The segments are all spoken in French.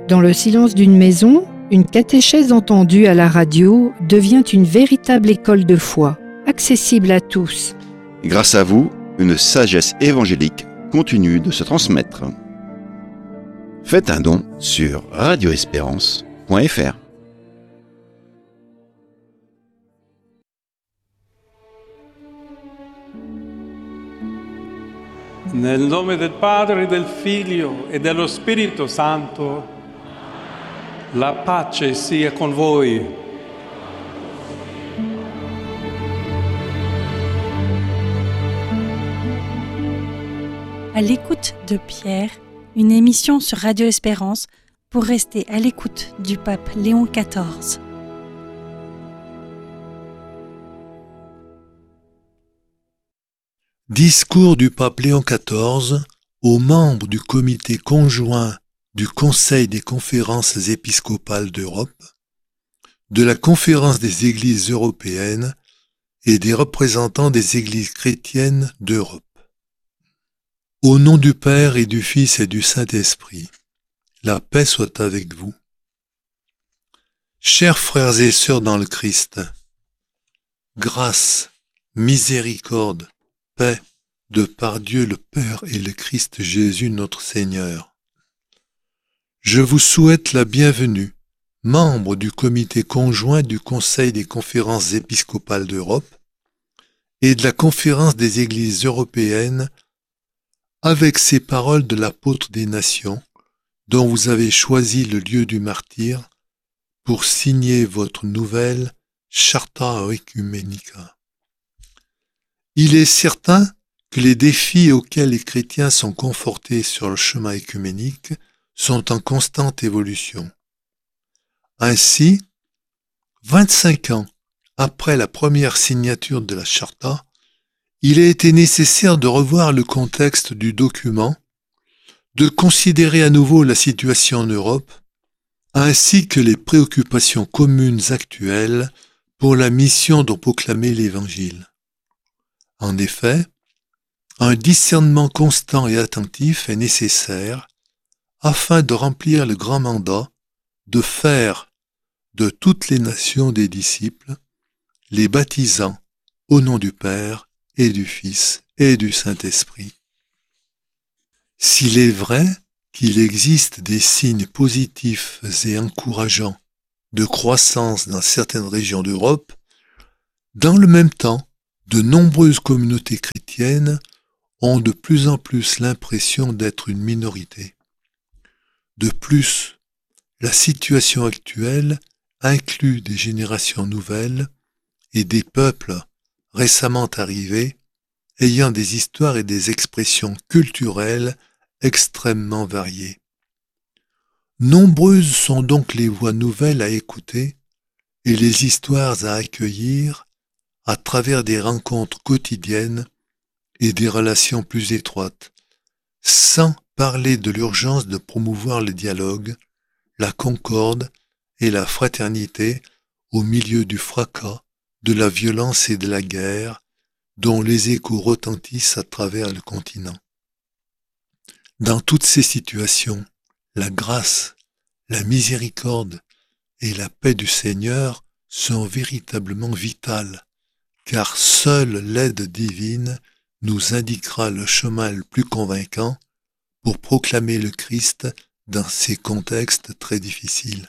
Dans le silence d'une maison, une catéchèse entendue à la radio devient une véritable école de foi, accessible à tous. Grâce à vous, une sagesse évangélique continue de se transmettre. Faites un don sur radioespérance.fr. Nel nome del Padre, del Figlio e dello Spirito Santo, la pace sia con voi. À l'écoute de Pierre, une émission sur Radio Espérance pour rester à l'écoute du pape Léon XIV. Discours du pape Léon XIV aux membres du comité conjoint du Conseil des conférences épiscopales d'Europe, de la Conférence des Églises européennes et des représentants des Églises chrétiennes d'Europe. Au nom du Père et du Fils et du Saint-Esprit, la paix soit avec vous. Chers frères et sœurs dans le Christ, grâce, miséricorde, paix de par Dieu le Père et le Christ Jésus notre Seigneur. Je vous souhaite la bienvenue, membres du comité conjoint du Conseil des conférences épiscopales d'Europe et de la Conférence des Églises européennes, avec ces paroles de l'apôtre des nations, dont vous avez choisi le lieu du martyre pour signer votre nouvelle Charta Oecumenica. Il est certain que les défis auxquels les chrétiens sont confortés sur le chemin œcuménique sont en constante évolution. Ainsi, 25 ans après la première signature de la Charta, il a été nécessaire de revoir le contexte du document, de considérer à nouveau la situation en Europe, ainsi que les préoccupations communes actuelles pour la mission de proclamer l'Évangile. En effet, un discernement constant et attentif est nécessaire afin de remplir le grand mandat de faire de toutes les nations des disciples, les baptisant au nom du Père et du Fils et du Saint-Esprit. S'il est vrai qu'il existe des signes positifs et encourageants de croissance dans certaines régions d'Europe, dans le même temps, de nombreuses communautés chrétiennes ont de plus en plus l'impression d'être une minorité. De plus, la situation actuelle inclut des générations nouvelles et des peuples récemment arrivés ayant des histoires et des expressions culturelles extrêmement variées. Nombreuses sont donc les voix nouvelles à écouter et les histoires à accueillir à travers des rencontres quotidiennes et des relations plus étroites, sans parler de l'urgence de promouvoir le dialogue, la concorde et la fraternité au milieu du fracas, de la violence et de la guerre, dont les échos retentissent à travers le continent. Dans toutes ces situations, la grâce, la miséricorde et la paix du Seigneur sont véritablement vitales, car seule l'aide divine nous indiquera le chemin le plus convaincant pour proclamer le Christ dans ces contextes très difficiles.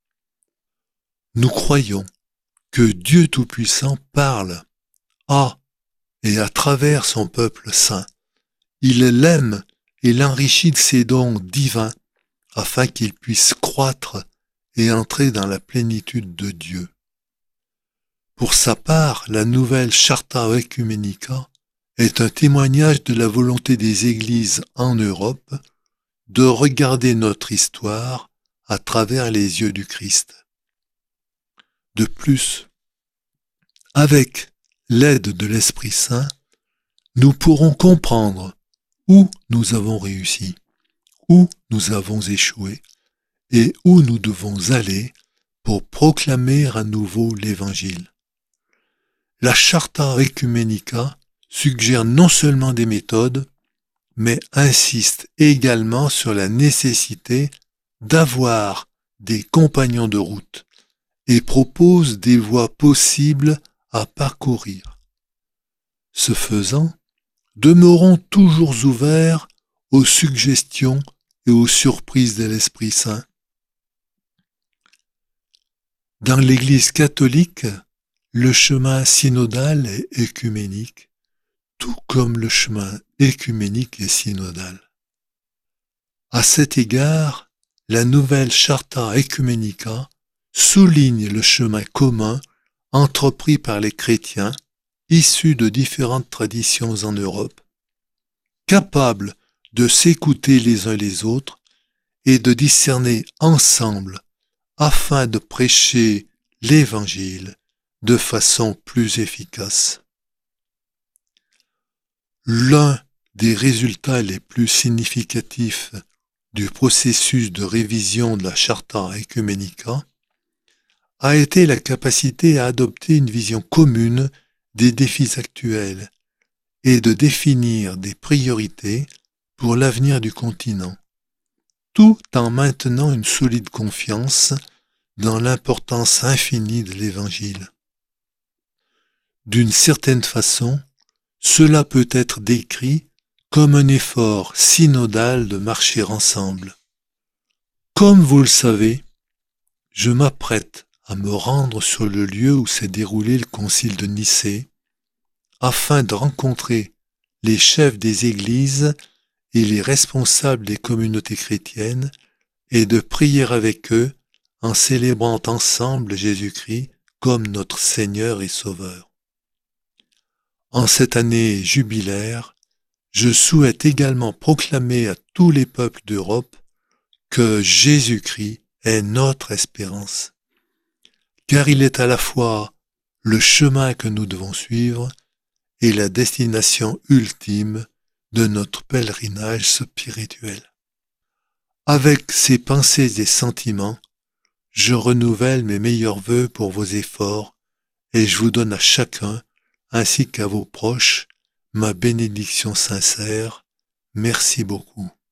Nous croyons que Dieu Tout-Puissant parle à et à travers son peuple saint. Il l'aime et l'enrichit de ses dons divins afin qu'il puisse croître et entrer dans la plénitude de Dieu. Pour sa part, la nouvelle Charta Oecumenica est un témoignage de la volonté des églises en Europe de regarder notre histoire à travers les yeux du Christ. De plus, avec l'aide de l'Esprit Saint, nous pourrons comprendre où nous avons réussi, où nous avons échoué et où nous devons aller pour proclamer à nouveau l'Évangile. La Charta Oecumenica suggère non seulement des méthodes, mais insiste également sur la nécessité d'avoir des compagnons de route et propose des voies possibles à parcourir. Ce faisant, demeurons toujours ouverts aux suggestions et aux surprises de l'Esprit Saint. Dans l'Église catholique, le chemin synodal est œcuménique, tout comme le chemin œcuménique est synodal. À cet égard, la nouvelle Charta Ecumenica souligne le chemin commun entrepris par les chrétiens issus de différentes traditions en Europe, capables de s'écouter les uns les autres et de discerner ensemble afin de prêcher l'Évangile de façon plus efficace. L'un des résultats les plus significatifs du processus de révision de la Charta Ecumenica a été la capacité à adopter une vision commune des défis actuels et de définir des priorités pour l'avenir du continent, tout en maintenant une solide confiance dans l'importance infinie de l'Évangile. D'une certaine façon, cela peut être décrit comme un effort synodal de marcher ensemble. Comme vous le savez, je m'apprête à me rendre sur le lieu où s'est déroulé le concile de Nicée, afin de rencontrer les chefs des églises et les responsables des communautés chrétiennes et de prier avec eux en célébrant ensemble Jésus-Christ comme notre Seigneur et Sauveur. En cette année jubilaire, je souhaite également proclamer à tous les peuples d'Europe que Jésus-Christ est notre espérance, car il est à la fois le chemin que nous devons suivre et la destination ultime de notre pèlerinage spirituel. Avec ces pensées et sentiments, je renouvelle mes meilleurs vœux pour vos efforts et je vous donne à chacun, ainsi qu'à vos proches, ma bénédiction sincère. Merci beaucoup.